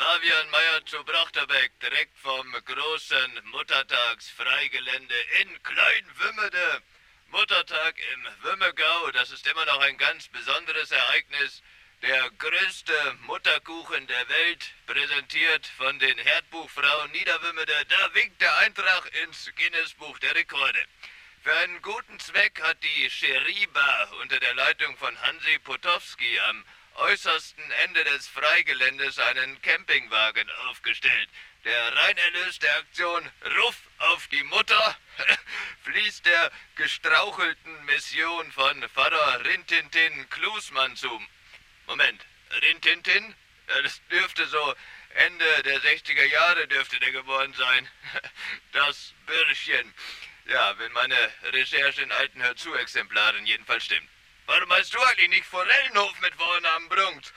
Fabian Meyer zu Brochterbeck, direkt vom großen Muttertagsfreigelände in Kleinwümmede. Muttertag im Wümmegau, das ist immer noch ein ganz besonderes Ereignis. Der größte Mutterkuchen der Welt, präsentiert von den Herdbuchfrauen Niederwümmede. Da winkt der Eintrag ins Guinness-Buch der Rekorde. Für einen guten Zweck hat die Scheriba unter der Leitung von Hansi Potowski am äußersten Ende des Freigeländes einen Campingwagen aufgestellt. Der Reinerlös der Aktion Ruff auf die Mutter fließt der gestrauchelten Mission von Pfarrer Rintintin Klusmann zu. Moment, Rintintin? Ja, das dürfte so Ende der 60er Jahre dürfte der geboren sein. Das Bürschchen. Ja, wenn meine Recherche in alten Hörzu-Exemplaren jedenfalls stimmt. Warum heißt du eigentlich nicht Forellenhof mit Vornamen Brunkt?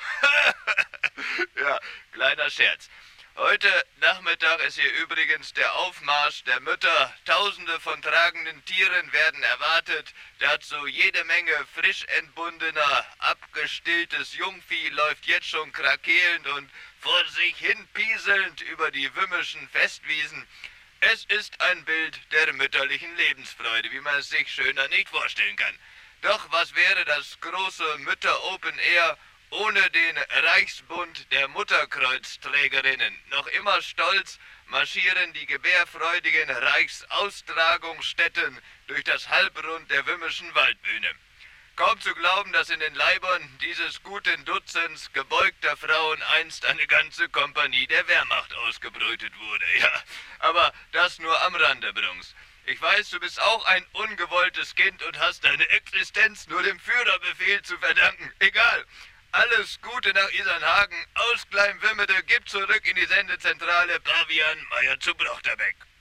Ja, kleiner Scherz. Heute Nachmittag ist hier übrigens der Aufmarsch der Mütter. Tausende von tragenden Tieren werden erwartet. Dazu jede Menge frisch entbundener, abgestilltes Jungvieh läuft jetzt schon krakeelnd und vor sich hin pieselnd über die wümmischen Festwiesen. Es ist ein Bild der mütterlichen Lebensfreude, wie man es sich schöner nicht vorstellen kann. Doch was wäre das große Mütter-Open Air ohne den Reichsbund der Mutterkreuzträgerinnen? Noch immer stolz marschieren die gebärfreudigen Reichsaustragungsstätten durch das Halbrund der Wümmischen Waldbühne. Kaum zu glauben, dass in den Leibern dieses guten Dutzends gebeugter Frauen einst eine ganze Kompanie der Wehrmacht ausgebrütet wurde. Ja, aber das nur am Rande, Brunks. Ich weiß, du bist auch ein ungewolltes Kind und hast deine Existenz nur dem Führerbefehl zu verdanken. Egal. Alles Gute nach Isernhagen, aus Kleinwümmede, gib zurück in die Sendezentrale Fabian Meyer zu Brochterbeck.